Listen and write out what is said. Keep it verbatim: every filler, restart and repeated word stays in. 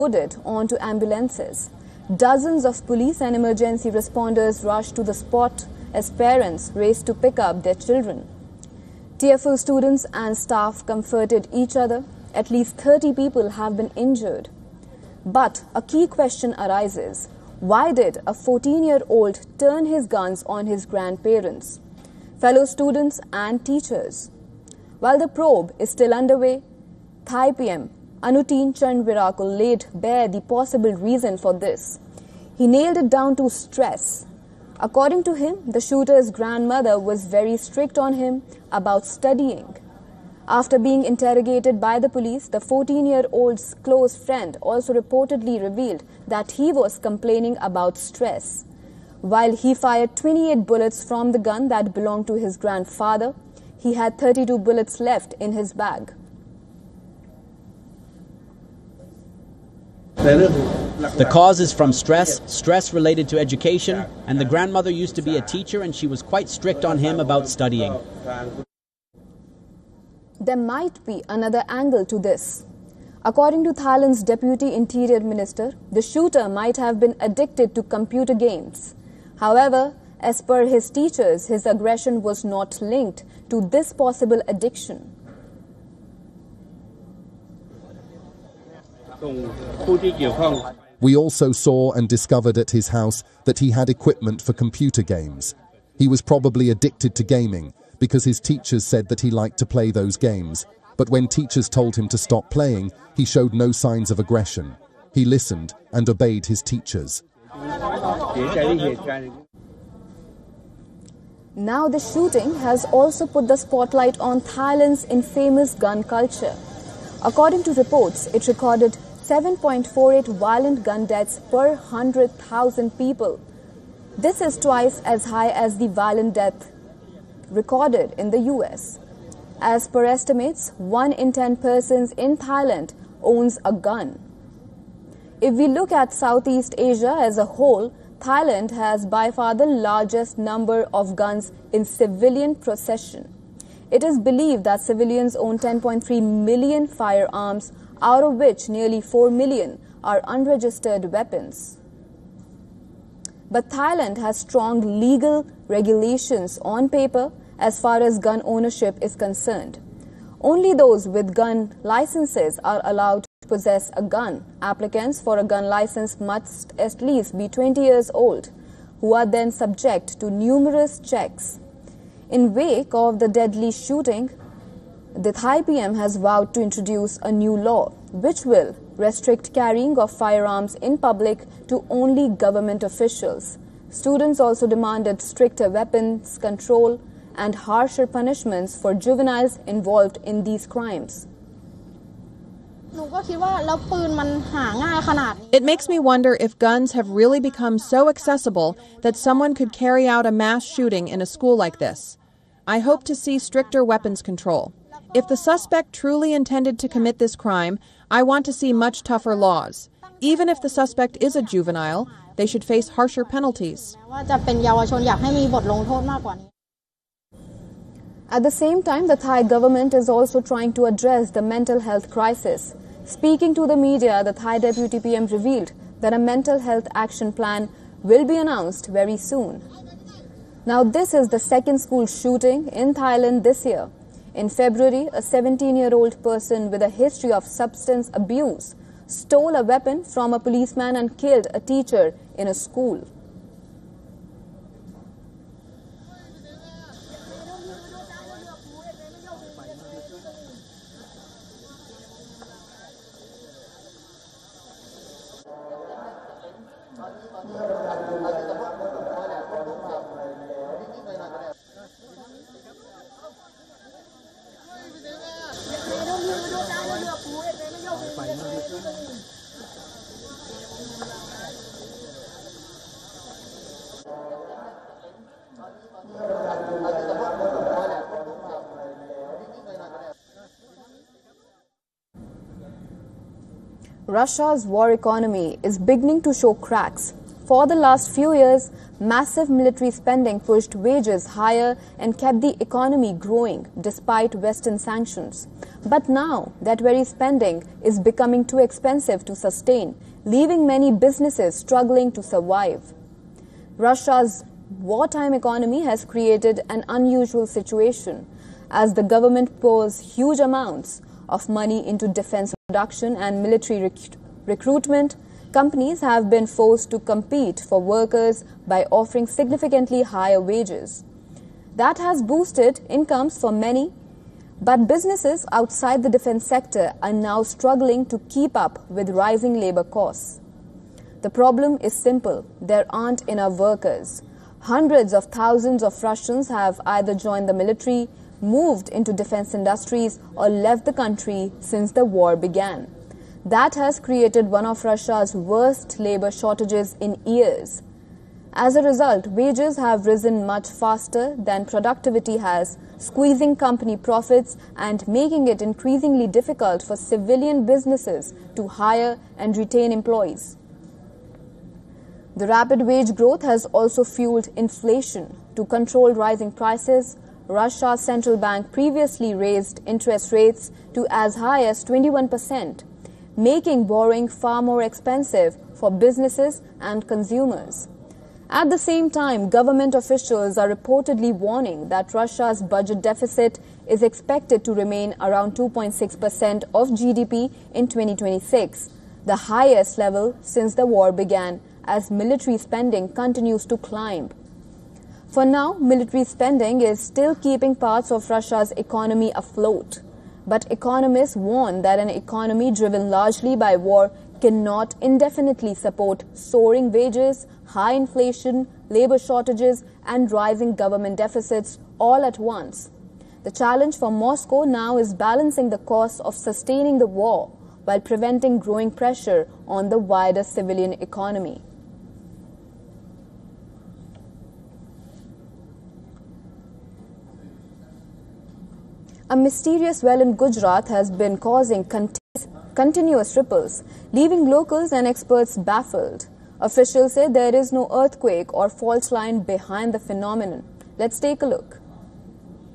loaded onto ambulances. Dozens of police and emergency responders rushed to the spot as parents raced to pick up their children. Tearful students and staff comforted each other. At least thirty people have been injured. But a key question arises. Why did a fourteen-year-old turn his guns on his grandparents, fellow students and teachers? While the probe is still underway, Thai P M Anutin Charnvirakul laid bare the possible reason for this. He nailed it down to stress. According to him, the shooter's grandmother was very strict on him about studying. After being interrogated by the police, the fourteen-year-old's close friend also reportedly revealed that he was complaining about stress. While he fired twenty-eight bullets from the gun that belonged to his grandfather, he had thirty-two bullets left in his bag. The cause is from stress, stress related to education, and the grandmother used to be a teacher and she was quite strict on him about studying. There might be another angle to this. According to Thailand's Deputy Interior Minister, the shooter might have been addicted to computer games. However, as per his teachers, his aggression was not linked to this possible addiction. We also saw and discovered at his house that he had equipment for computer games. He was probably addicted to gaming because his teachers said that he liked to play those games. But when teachers told him to stop playing, he showed no signs of aggression. He listened and obeyed his teachers. Now the shooting has also put the spotlight on Thailand's infamous gun culture. According to reports, it recorded seven point four eight violent gun deaths per one hundred thousand people. This is twice as high as the violent death recorded in the U S. As per estimates, one in ten persons in Thailand owns a gun. If we look at Southeast Asia as a whole, Thailand has by far the largest number of guns in civilian possession. It is believed that civilians own ten point three million firearms, out of which nearly four million are unregistered weapons. But Thailand has strong legal regulations on paper as far as gun ownership is concerned. Only those with gun licenses are allowed to possess a gun. Applicants for a gun license must at least be twenty years old, who are then subject to numerous checks. In wake of the deadly shooting, the Thai P M has vowed to introduce a new law which will restrict carrying of firearms in public to only government officials. Students also demanded stricter weapons control and harsher punishments for juveniles involved in these crimes. It makes me wonder if guns have really become so accessible that someone could carry out a mass shooting in a school like this. I hope to see stricter weapons control. If the suspect truly intended to commit this crime, I want to see much tougher laws. Even if the suspect is a juvenile, they should face harsher penalties. At the same time, the Thai government is also trying to address the mental health crisis. Speaking to the media, the Thai Deputy P M revealed that a mental health action plan will be announced very soon. Now, this is the second school shooting in Thailand this year. In February, a seventeen-year-old person with a history of substance abuse stole a weapon from a policeman and killed a teacher in a school. Russia's war economy is beginning to show cracks For the last few years, massive military spending pushed wages higher and kept the economy growing despite Western sanctions. But now, that very spending is becoming too expensive to sustain, leaving many businesses struggling to survive. Russia's wartime economy has created an unusual situation, as the government pours huge amounts of money into defense production and military rec- recruitment. Companies have been forced to compete for workers by offering significantly higher wages. That has boosted incomes for many, but businesses outside the defense sector are now struggling to keep up with rising labor costs. The problem is simple: there aren't enough workers. Hundreds of thousands of Russians have either joined the military, moved into defense industries, or left the country since the war began. That has created one of Russia's worst labor shortages in years. As a result, wages have risen much faster than productivity has, squeezing company profits and making it increasingly difficult for civilian businesses to hire and retain employees. The rapid wage growth has also fueled inflation. To control rising prices, Russia's central bank previously raised interest rates to as high as twenty-one percent, making borrowing far more expensive for businesses and consumers. At the same time, government officials are reportedly warning that Russia's budget deficit is expected to remain around two point six percent of G D P in twenty twenty-six, the highest level since the war began, as military spending continues to climb. For now, military spending is still keeping parts of Russia's economy afloat. But economists warn that an economy driven largely by war cannot indefinitely support soaring wages, high inflation, labor shortages, and rising government deficits all at once. The challenge for Moscow now is balancing the costs of sustaining the war while preventing growing pressure on the wider civilian economy. A mysterious well in Gujarat has been causing cont- continuous ripples, leaving locals and experts baffled. Officials say there is no earthquake or fault line behind the phenomenon. Let's take a look.